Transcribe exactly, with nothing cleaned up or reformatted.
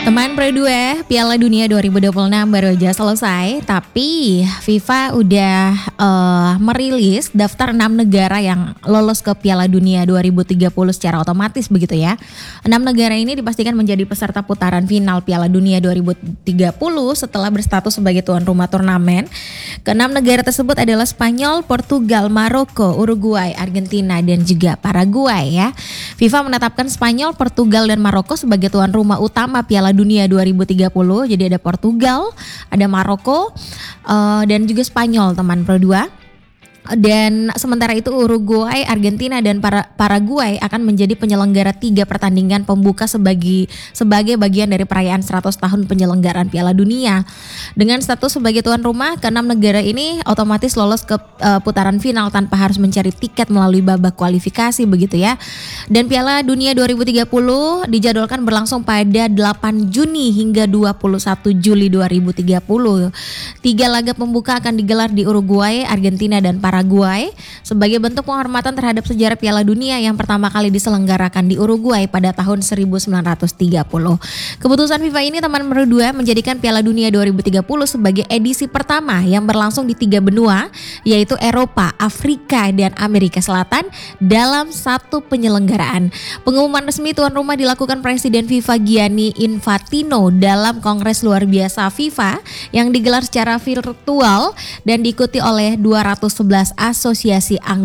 Teman Pro dua, Piala Dunia dua ribu dua puluh enam baru aja selesai, tapi FIFA udah uh, merilis daftar enam negara yang lolos ke Piala Dunia dua ribu tiga puluh secara otomatis begitu ya. Enam negara ini dipastikan menjadi peserta putaran final Piala Dunia dua ribu tiga puluh setelah berstatus sebagai tuan rumah turnamen. Keenam negara tersebut adalah Spanyol, Portugal, Maroko, Uruguay, Argentina, dan juga Paraguay ya. FIFA menetapkan Spanyol, Portugal, dan Maroko sebagai tuan rumah utama Piala Dunia dua ribu tiga puluh. Jadi ada Portugal, ada Maroko, uh, dan juga Spanyol teman Pro dua. Dan sementara itu Uruguay, Argentina, dan Para- Paraguay akan menjadi penyelenggara tiga pertandingan pembuka sebagai sebagai bagian dari perayaan seratus tahun penyelenggaraan Piala Dunia. Dengan status sebagai tuan rumah, keenam negara ini otomatis lolos ke uh, putaran final tanpa harus mencari tiket melalui babak kualifikasi begitu ya. Dan Piala Dunia dua ribu tiga puluh dijadwalkan berlangsung pada delapan Juni hingga dua puluh satu Juli dua ribu tiga puluh. Tiga laga pembuka akan digelar di Uruguay, Argentina, dan Paraguay sebagai bentuk penghormatan terhadap sejarah Piala Dunia yang pertama kali diselenggarakan di Uruguay pada tahun seribu sembilan ratus tiga puluh. Keputusan FIFA ini teman Pro dua menjadikan Piala Dunia dua ribu tiga puluh sebagai edisi pertama yang berlangsung di tiga benua, yaitu Eropa, Afrika, dan Amerika Selatan dalam satu penyelenggaraan. Pengumuman resmi tuan rumah dilakukan Presiden FIFA Gianni Infantino dalam Kongres Luar Biasa FIFA yang digelar secara virtual dan diikuti oleh dua ratus sebelas asosiasi anggota